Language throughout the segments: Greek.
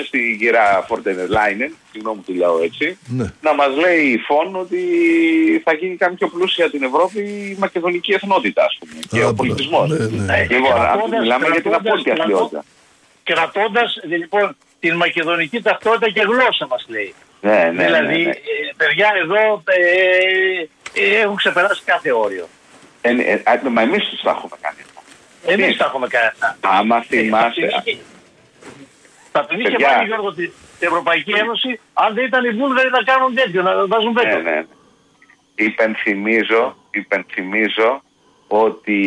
στη γυρά Φόρτερ Λάινεν, συγγνώμη που λέω έτσι, ναι. να μας λέει η Φων ότι θα γίνει κάνει πιο πλούσια την Ευρώπη η μακεδονική εθνότητα, ας πούμε, και ο πολιτισμός. Λοιπόν, μιλάμε για την απόλυτη αθλειότητα. Κρατώντας λοιπόν την μακεδονική ταυτότητα και γλώσσα μας λέει. Ναι, δηλαδή, παιδιά εδώ έχουν ξεπεράσει κάθε όριο. Μα εμείς τους τα έχουμε κάνει. Εμείς τα έχουμε κάνει. Άμα θυμάσαι. Θα την είχε πάρει, Γιώργο, την Ευρωπαϊκή Ένωση, αν δεν ήταν οι Βούλγαροι να κάνουν τέτοιο, να βάζουν βέτο. Ναι. Υπενθυμίζω ότι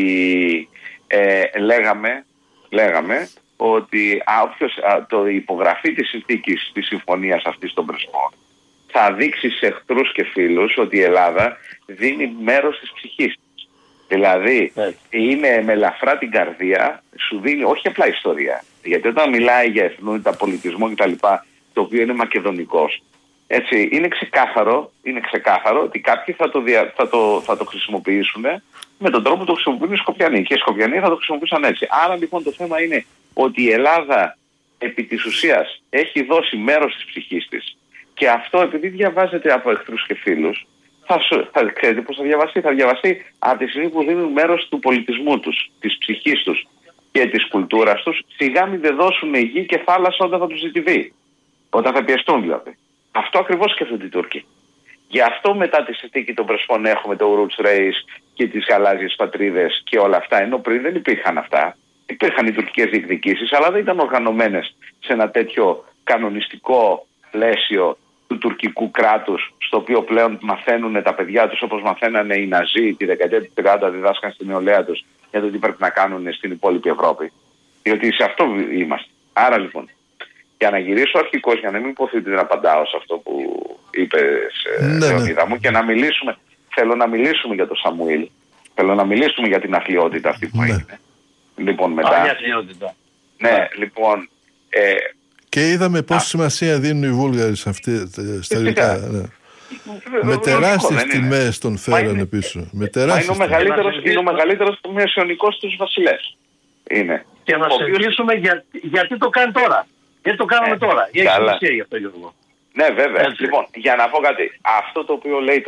λέγαμε ότι όποιος το υπογραφή της συνθήκης της συμφωνίας αυτής των Πρεσπών θα δείξει σε εχθρούς και φίλους ότι η Ελλάδα δίνει μέρος της ψυχής της. Δηλαδή είναι με ελαφρά την καρδία, σου δίνει όχι απλά ιστορία. Γιατί όταν μιλάει για εθνότητα, πολιτισμό κτλ., το οποίο είναι μακεδονικός, έτσι, είναι ξεκάθαρο ότι κάποιοι θα το χρησιμοποιήσουν με τον τρόπο που το χρησιμοποιούν οι Σκοπιανοί. Και οι Σκοπιανοί θα το χρησιμοποιήσουν έτσι. Άρα λοιπόν το θέμα είναι ότι η Ελλάδα επί της ουσίας έχει δώσει μέρος της ψυχής της. Και αυτό επειδή διαβάζεται από εχθρούς και φίλους, ξέρετε πώς θα διαβαστεί. Θα διαβαστεί από τη στιγμή που δίνουν μέρος του πολιτισμού τους, της ψυχής τους και της κουλτούρας τους. Σιγά μην δεν δώσουν γη και θάλασσα όταν θα τους ζητηθεί. Όταν θα πιεστούν δηλαδή. Αυτό ακριβώς σκέφτονται οι Τούρκοι. Γι' αυτό μετά τη συνθήκη των Πρεσπών έχουμε το Roots Race και τις γαλάζιες πατρίδες και όλα αυτά. Ενώ πριν δεν υπήρχαν αυτά. Υπήρχαν οι τουρκικές διεκδικήσεις, αλλά δεν ήταν οργανωμένες σε ένα τέτοιο κανονιστικό πλαίσιο του τουρκικού κράτους, στο οποίο πλέον μαθαίνουν τα παιδιά τους όπως μαθαίνανε οι Ναζί τη δεκαετία του 30, διδάσκαν στην νεολαία τους για το τι πρέπει να κάνουν στην υπόλοιπη Ευρώπη. Διότι σε αυτό είμαστε. Άρα λοιπόν, για να γυρίσω αρχικώς, για να μην υποθείτε να απαντάω σε αυτό που είπες, Λεωνίδα μου, και να μιλήσουμε, θέλω να μιλήσουμε για τον Σαμουήλ, θέλω να μιλήσουμε για την αθλειότητα αυτή που έγινε. Λοιπόν, μετά. Λοιπόν. Και είδαμε πόση σημασία δίνουν οι Βούλγαροι σε αυτή στα υλικά. Με τεράστιες τιμές τον φέρανε πίσω. Είναι ο μεγαλύτερος μεσαιωνικός τους βασιλές. Είναι. Και να συζητήσουμε γιατί το κάνει τώρα. Γιατί το κάναμε τώρα. Έχει σημασία γι' αυτό, Γιώργο. Ναι, βέβαια. Έτσι. Λοιπόν, για να πω κάτι. Αυτό το οποίο λέει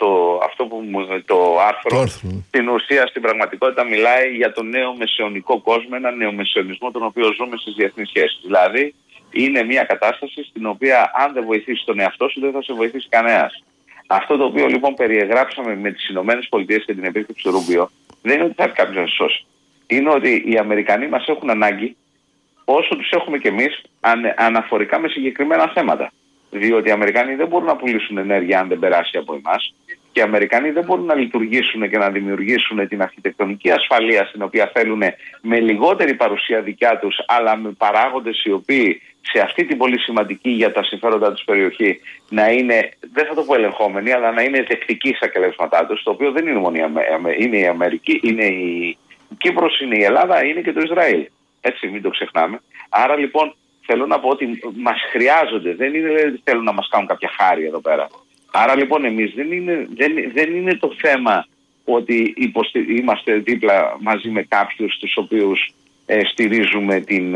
το άρθρο, στην ουσία, στην πραγματικότητα μιλάει για το νέο μεσαιωνικό κόσμο, ένα νεομεσαιωνισμό τον οποίο ζούμε στις διεθνείς σχέσεις. Δηλαδή, είναι μια κατάσταση στην οποία αν δεν βοηθήσει τον εαυτό σου, δεν θα σε βοηθήσει κανένας. Αυτό το οποίο λοιπόν περιεγράψαμε με τις ΗΠΑ και την επίθεση του Ρούμπιο, δεν είναι ότι θα έρθει κάποιος να σε σώσει. Είναι ότι οι Αμερικανοί μας έχουν ανάγκη, όσο τους έχουμε κι εμείς, αναφορικά με συγκεκριμένα θέματα. Διότι οι Αμερικανοί δεν μπορούν να πουλήσουν ενέργεια αν δεν περάσει από εμάς. Και οι Αμερικανοί δεν μπορούν να λειτουργήσουν και να δημιουργήσουν την αρχιτεκτονική ασφαλεία στην οποία θέλουν με λιγότερη παρουσία δικιά τους, αλλά με παράγοντες οι οποίοι σε αυτή την πολύ σημαντική για τα συμφέροντα τους περιοχή να είναι, δεν θα το πω ελεγχόμενοι, αλλά να είναι δεκτικοί στα εκτελέσματά τους, το οποίο δεν είναι μόνο είναι η Αμερική, είναι η Κύπρος, είναι η Ελλάδα, είναι και το Ισραήλ. Έτσι, μην το ξεχνάμε. Άρα λοιπόν θέλω να πω ότι μας χρειάζονται, δεν είναι ότι θέλουν να μας κάνουν κάποια χάρη εδώ πέρα. Άρα λοιπόν εμείς δεν είναι το θέμα ότι είμαστε δίπλα μαζί με κάποιους τους οποίους στηρίζουμε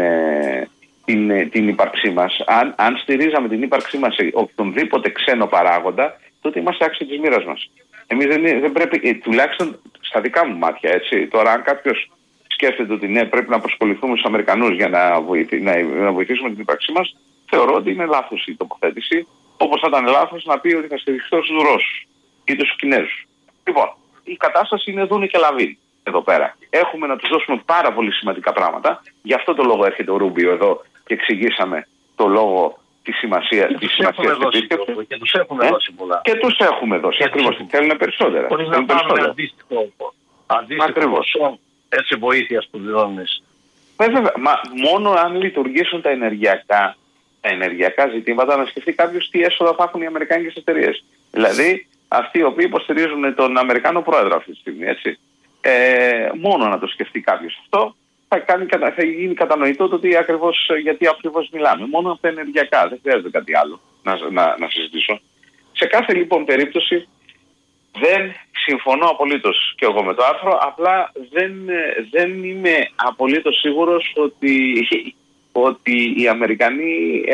την ύπαρξή μας. Αν στηρίζαμε την ύπαρξή μας σε οποιονδήποτε ξένο παράγοντα, τότε είμαστε άξιοι της μοίρας μας. Εμείς δεν πρέπει, τουλάχιστον στα δικά μου μάτια, έτσι. Τώρα αν κάποιος σκέφτεται ότι ναι, πρέπει να προσχοληθούμε στους Αμερικανούς για να βοηθήσουμε την ύπαρξή μας, θεωρώ ότι είναι λάθος η τοποθέτηση. Όπως θα ήταν λάθος να πει ότι θα στηριχθώ στους Ρώσους ή τους Κινέζους. Λοιπόν, η κατάσταση είναι δούνε και λαβή εδώ πέρα. Έχουμε να τους δώσουμε πάρα πολύ σημαντικά πράγματα. Γι' αυτό το λόγο έρχεται ο Ρούμπιο εδώ και εξηγήσαμε το λόγο της σημασίας της επίσκεψης. Και τους έχουμε δώσει πολλά. Και τους έχουμε δώσει. Ακριβώς. Θέλουν περισσότερα. Χωρίς να πάρουμε αντίστοιχο ποσό έτσι βοήθειας που δηλώνεις. Βέβαια, μόνο αν λειτουργήσουν τα ενεργειακά ζητήματα, να σκεφτεί κάποιος τι έσοδα θα έχουν οι αμερικάνικες εταιρείες. Δηλαδή, αυτοί οι οποίοι υποστηρίζουν τον Αμερικάνο πρόεδρο αυτή τη στιγμή, έτσι. Μόνο να το σκεφτεί κάποιος αυτό, θα γίνει κατανοητό το γιατί ακριβώς μιλάμε. Μόνο από τα ενεργειακά, δεν χρειάζεται κάτι άλλο να συζητήσω. Σε κάθε λοιπόν περίπτωση, δεν συμφωνώ απολύτως και εγώ με το άρθρο, απλά δεν είμαι απολύτως σίγουρος ότι οι Αμερικανοί